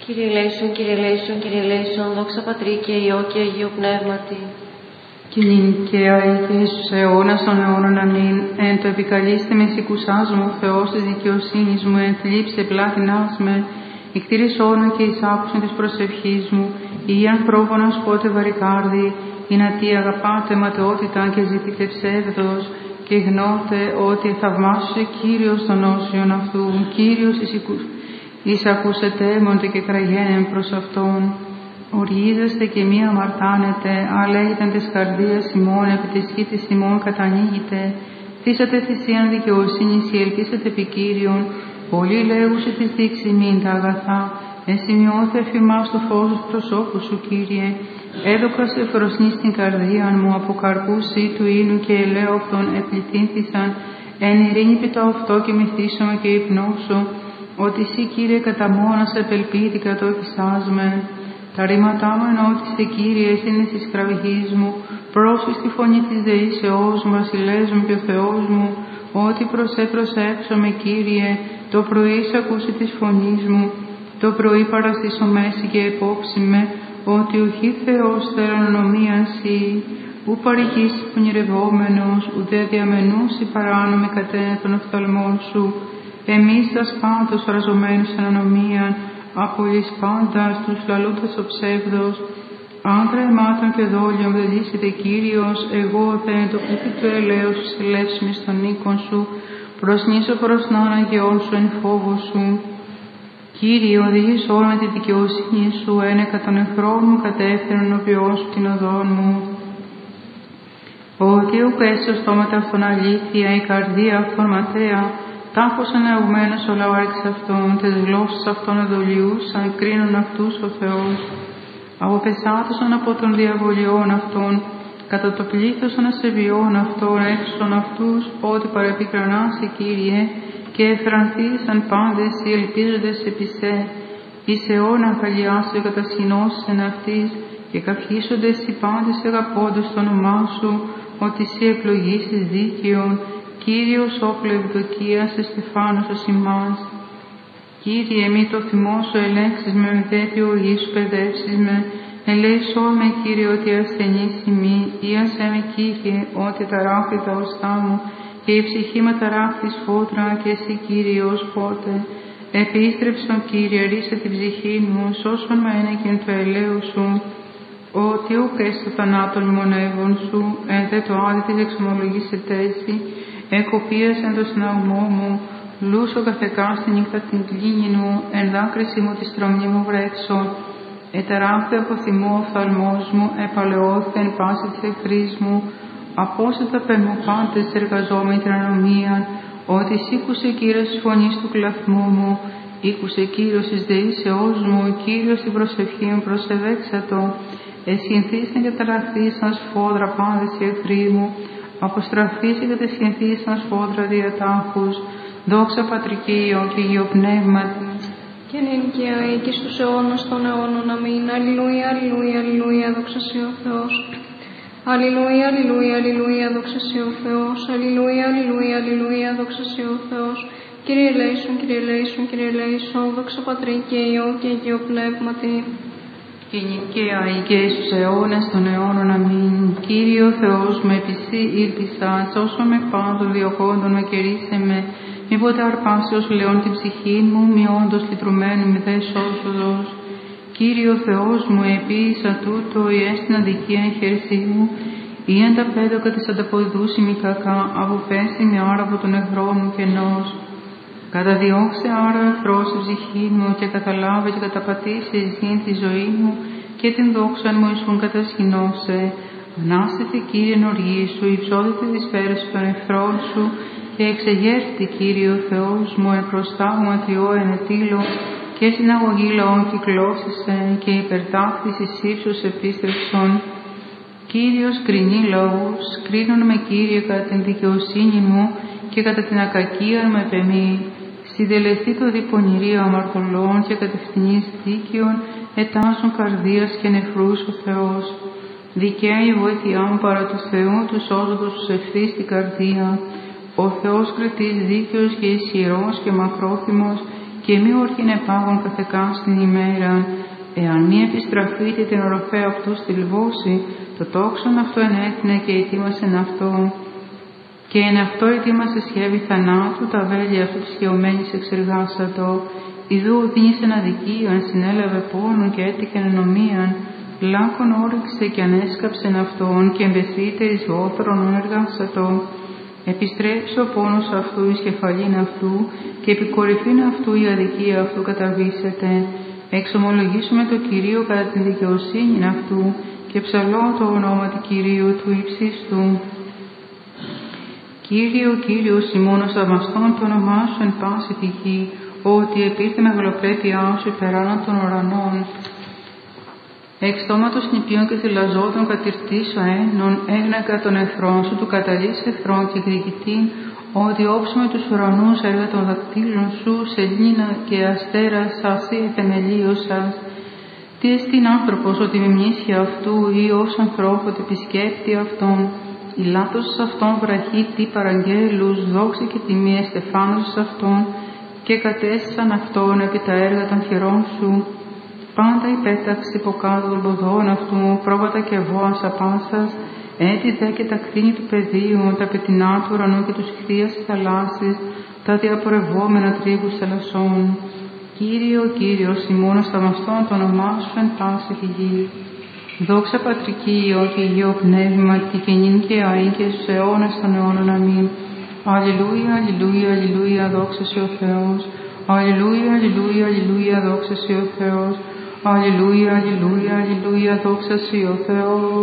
Κύριε ελέησον, Κύριε ελέησον, Κύριε ελέησον, δόξα Πατρί και Υιό και Αγίου Πνεύματι. Και νυν και αεί και εις τους αιώνας των αιώνων αμήν. Εν το επικαλείστε με σηκουσάς μου, Θεός της δικαιοσύνης μου, εν θλίψε πλάτινάς με, εκτήρης όρνο και εις άκουσον της προσευχής μου, ή αν πρόβονος πότε βαρικάρδι, ή να τι αγαπάτε ματαιότητα και ζητείτε ψεύδος, και γνώτε ότι θαυμάσουσε Κύριος των όσιων αυτού, Κύριος εις ακούσετέμονται και κραγένεν προς Αυτόν. Οργίζεστε και μη αμαρτάνετε, αλλά ήταν της καρδίας ημών, επί της γη της ημών κατανοίγετε. Θύσατε θυσίαν δικαιοσύνης, ή ελπίσετε επί Κύριον, πολλοί λέγουσι της δείξημην τα αγαθά, εσημειώθε εφημάς το φως του προσώπου σου, Κύριε. Έδωκασε φροσνή στην καρδία μου, από καρπούσι του ίνου και ελαίοκτον επληθύνθησαν, εν ειρήνη πι το αυτό και μυθίσομαι και υπνώσω, ότι εσύ, Κύριε, κατά μόνας επελπίδηκα το εξάσμε. Τα ρήματά μου ενώτισε, Κύριε, εσύ είναι της κραυγής μου, πρόσφυς τη φωνή της δεήσεώς μου, βασιλές μου και ο Θεός μου, ότι προσέψω με, Κύριε, το πρωί σ' ακούσει της φωνής μου, το πρωί παραστήσω μέση και υπόψη με, ότι ουχή Θεός θέλων ονομίαση, ου παρηγήσει πονηρευόμενος, ουδέ διαμενούσι παράνομη κατένα των οφθαλμών σου, εμείς τας πάντως ραζωμένους εν ανομίαν, απολύς πάντα στους λαλούτας ο ψεύδος, άντρα αιμάτων και δόλιων δεν λύσεται Κύριος, εγώ δεν το πλήθη του ελέους σου στελεύσιμη στον οίκον σου, προσνήσω προς να αναγεών σου εν φόβο σου. Κύριε, οδηγείς όλη με τη δικαιοσύνη σου, ένεκα των εχθρών μου κατέφερον οποιός σου την οδόν μου. Ότι ουκ έσαι ο στόματα αυτών αλήθεια, η καρδία αυτών ματέα, τάφος αναγμένος ο λαό εξ αυτών, τες γλώσσες αυτών εδολιούσαν, κρίνουν αυτούς ο Θεός. Αποπεσάτωσαν από των διαβολιών αυτών, κατά το πλήθος των ασεβιών αυτών, έξωσον αυτούς, ότι παρεπικρανάσαι, Κύριε, και εφρανθήσαν πάντες οι ελπίζοντες επί σε, εις αιώνα αγαλιάσου κατασχηνώσεις εν αυτής, και καυχήσοντες οι πάντες αγαπώντες το όνομά σου, ότι εσύ εκλογήσεις δίκαιον, Κύριος όπλο ευδοκίας, εστεφάνος ως ημάς. Κύριε, μη το θυμό σου ελέγξεις με ουδέτη οργή σου παιδεύσεις με, ελέησό με, Κύριε, ότι ασθενείς ημί, ίασέ με, Κύριε, ότι ταράχθη τα οστά μου, και η ψυχή με ταράχθη σφότρα, και εσύ, Κύριε, ως πότε. Επίστρεψον, Κύριε, ρίσε την ψυχή μου, σώσον με ένεκεν του ελαίου σου, ότι ουκ έστω θανάτων μονεύων σου, εν δε το άδει της εξομολογήσετε εσύ, εκοπίασεν το συναγμό μου, λούσο καθεκά στη νύχτα την κλίνη μου, εν δάκρυση μου τη στρωμνή μου βρέξω. Εταράχθη από θυμό ο οφθαλμός μου, επαλαιώθη εν πάση της εχθρής μου, απόσυτα πεμού πάντες εργαζόμενοι την ανομίαν, ότι σήκουσε Κύριος της φωνής του κλαθμού μου, ήκουσε Κύριος της δεήσεώς μου, Κύριος την προσευχή μου προσεβέξατο, εσυνθήσαν και ταραχθήσαν σφόδρα πάντες οι εχθροί μου, αποστραφήσει και τεσχυνθήσαν σφόδρα διατάχους, δόξα Πατρί και Υιό και Αγίου Πνεύματι. Και νυν και αεί και στους αιώνας των αιώνων αμήν. Αλληλούια, αλληλούια, αλληλούια, δόξα σε ο Θεός. Αλληλούια, αλληλούια, αλληλούια, δόξα σε ο Θεός. Αλληλούια, αλληλούια, αλληλούια, δόξα σε ο Θεός. Κύριε ελέησον, Κύριε ελέησον, Κύριε ελέησον, δόξα Πατρί και Υιό και Αγίου Πνεύματι. Και νυν και αεί και στους αιώνας των αιώνων αμήν. Κύριε ο Θεός μου, επί σοι ήλπισα, σώσω με πάντων διωχόντων με κερίσε με, μήποτε αρπάσεως λεών την ψυχή μου, μη όντως λυτρωμένου με δε σώσοδος. Κύριε ο Θεός μου, επίησα τούτο, η έστιν αδικία εν χέρσι μου, ή εν τα πέδοκα της ανταποδούση μη κακά, αποπέσει με άρα από τον εχθρό μου κενός. Καταδιώξε άρα ο εχθρός η ψυχή μου, και καταλάβε και καταπατήσει εσύ τη ζωή μου, και την δόξα μου ήσουν κατασχηνώσε. Ανάστηθε, Κύριε, εν οργή σου, υψώδητε τις πέρες των εχθρών σου, και εξεγέρθη, Κύριε ο Θεός μου, εν προστάγμα Θεό εν ετήλω, και συναγωγή λαών κυκλώσισε, και υπερτάχθης εις ύψους επίστρεψον. Κύριος κρινεί λαούς, κρίνον με, Κύριε, κατά την δικαιοσύνη μου, και κατά την ακακία με πεμή. Συντελεστεί το διπονηρίο αμαρτωλών και κατευθυνής δίκαιων, ετάζουν καρδίας και νεφρούς ο Θεός. Δικαία η βοήθειά μου παρά του Θεού, τους όζοντος τους ευθύ στην καρδία. Ο Θεός κριτής δίκαιος και ισχυρός και μακρόθυμος, και μη όρχην επάγων καθεκά στην ημέρα. Εάν μη επιστραφείτε την οροφέα αυτού στη λβώση, το τόξον αυτό ενέθνε και ετοίμασεν αυτό. Και εν αυτό ετοίμασε σχέδι θανάτου, τα βέλη αυτού της χειωμένης εξεργάσατο. Ιδού οδήγησεν αδικίαν, συνέλαβε πόνον και έτυχεν ενομίαν. Λάκων όρεξε και ανέσκαψεν αυτόν και εμπεθείτε εις βόθρον εργάσατο. Επιστρέψει ο πόνος αυτού εις κεφαλήν αυτού και επί κορυφήν αυτού η αδικία αυτού καταβήσεται. Εξομολογήσουμε το Κυρίο κατά την δικαιοσύνη αυτού και ψαλώ το όνομα του Κυρίου του ύψιστου. Κύριε, Κύριος ημώνος θαυμαστών το όνομά σου εν πάση τη γη, ότι επήρθε μεγαλοπρέπειά σου υπεράνω των ουρανών. Εξ στόματος νηπίων και θυλαζόντων κατηρτήσω ένων, έγνακα των εχθρών σου, του καταλύς εχθρών και εκδικητήν, ότι όψουμε τους ουρανούς έργα των δακτύλων σου, σελίνα και αστέρα σασί θεμελίωσας. Τι εστίν άνθρωπος ότι με μνήσια αυτού ή ως ανθρώπου επισκέπτει αυτόν. Η λάθος αυτόν βραχή τι παραγγέλους, δόξη και τιμή εστεφάνωσης αυτόν και κατέστησαν αυτόν επί τα έργα των χειρών σου. Πάντα υπέταξε υποκάτω των ποδών αυτού, πρόβατα και βόας απάσας, έτη δε και τα κτίνη του πεδίου, τα πετεινά του ουρανού και τους χθείας της θαλάσσης, τα διαπορευόμενα τρίγους θαλασσών. Κύριο, Κύριος, ημώνος θαυμαστών το όνομά σου εν πάση τη γη. Δόξα Πατρική, Υιό και Υιό Πνεύμα, και νυν και αεί και στους αιώνας των αιώνων. Αμήν. Αλληλούια, αλληλούια, αλληλούια, δόξα σε ο Θεός. Αλληλούια, αλληλούια, αλληλούια, δόξα σε ο Θεός. Αλληλούια, αλληλούια, αλληλούια, δόξα σε ο Θεός.